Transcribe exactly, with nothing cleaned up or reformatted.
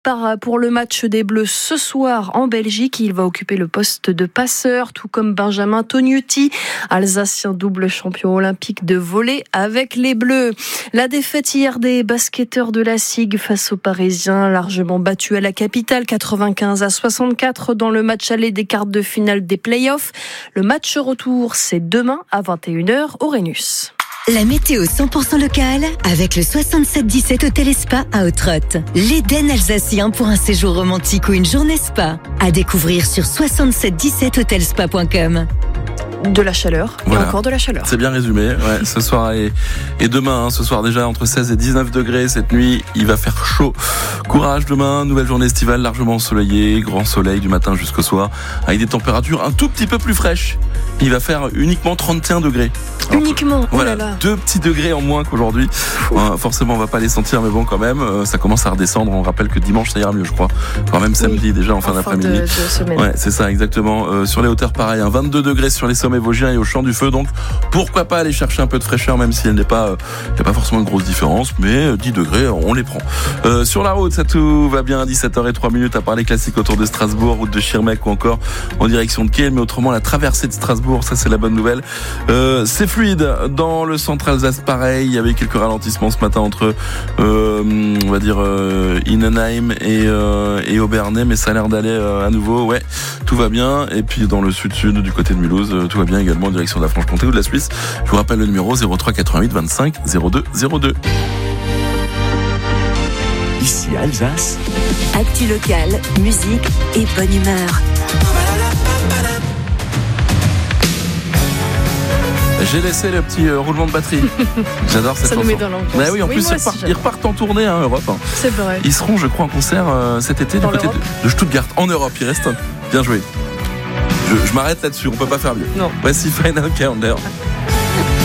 pour le match des Bleus ce soir en Belgique. Il va occuper le poste de passeur, tout comme Benjamin Tognuti, alsacien double champion olympique de volley avec les Bleus. La défaite hier des basketteurs de la S I G face aux Parisiens, largement battus à la capitale, quatre-vingt-quinze à soixante-quatre dans le match aller des quarts de finale des playoffs. Le match retour, c'est demain à vingt et une heures au Rhenus. La météo cent pour cent locale avec le soixante-sept dix-sept Hôtel et Spa à Ottrotte. L'Éden alsacien pour un séjour romantique ou une journée spa. À découvrir sur soixante-sept dix-sept hôtel spa point com. De la chaleur, voilà. Et encore de la chaleur. C'est bien résumé, ouais, ce soir et, et demain, hein, ce soir déjà entre seize et dix-neuf degrés, cette nuit il va faire chaud. Courage demain, nouvelle journée estivale largement ensoleillée, grand soleil du matin jusqu'au soir, avec des températures un tout petit peu plus fraîches. Il va faire uniquement trente et un degrés. Alors, uniquement, oh voilà, là là. deux petits degrés en moins qu'aujourd'hui. Euh, forcément on va pas les sentir, mais bon quand même, euh, ça commence à redescendre. On rappelle que dimanche ça ira mieux je crois, enfin même samedi oui, déjà en fin en d'après-midi. De, de semaine. Ouais, c'est ça exactement. Euh, sur les hauteurs pareil, hein, vingt-deux degrés sur les sommets vosgiens et au champ du feu, donc pourquoi pas aller chercher un peu de fraîcheur, même si elle n'est pas, il euh, n'y a pas forcément de grosse différence, mais dix degrés on les prend. Euh, sur la route ça tout va bien à dix-sept heures zéro trois minutes à part les classiques autour de Strasbourg, route de Schirmeck ou encore en direction de Kiel, mais autrement la traversée de Strasbourg, ça c'est la bonne nouvelle. Euh, c'est fluide dans le centre Alsace, pareil, il y avait quelques ralentissements ce matin entre euh, on va dire euh, Innenheim et, euh, et Obernai, mais ça a l'air d'aller euh, à nouveau, ouais, tout va bien. Et puis dans le sud-sud du côté de Mulhouse, euh, tout va bien également en direction de la Franche-Comté ou de la Suisse. Je vous rappelle le numéro zéro trois quatre-vingt-huit vingt-cinq zéro deux zéro deux. Ici Alsace. Actu local, musique et bonne humeur. J'ai laissé le petit euh, roulement de batterie. J'adore cette ça chanson. Ça nous met dans l'ambiance. Ouais, oui, en oui, plus, ils repartent, ils repartent en tournée, hein, Europe. Hein. C'est vrai. Ils seront, je crois, en concert euh, cet été dans du côté de, de Stuttgart, en Europe. Il reste un. Bien joué. Je, je m'arrête là-dessus, on peut pas faire mieux. Non. Voici Final Calendar.